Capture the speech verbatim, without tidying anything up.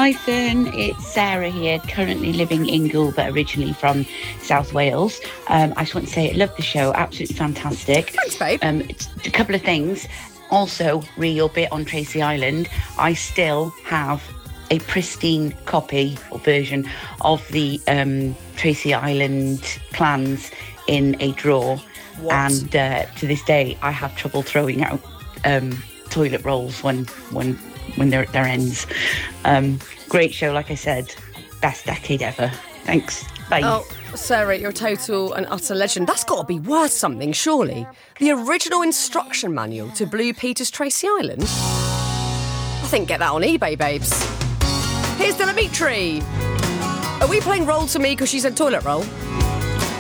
Hi Fern, it's Sarah here, currently living in Goole, but originally from South Wales. Um, I just want to say I love the show, absolutely fantastic. Thanks, babe. Um, it's a couple of things. Also, re your bit on Tracy Island, I still have a pristine copy or version of the um, Tracy Island plans in a drawer. What? And uh, to this day, I have trouble throwing out um, toilet rolls when when when they're at their ends. Um, great show, like I said, best decade ever. Thanks. Bye. Oh, Sarah, you're a total and utter legend. That's got to be worth something, surely. The original instruction manual to Blue Peter's Tracy Island? I think get that on eBay, babes. Here's Dimitri. Are we playing roll to me because she said toilet roll?